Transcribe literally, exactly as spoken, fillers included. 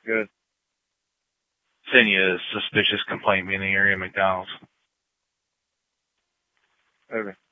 Good. Send you a suspicious complaint in the area at McDonald's. Okay.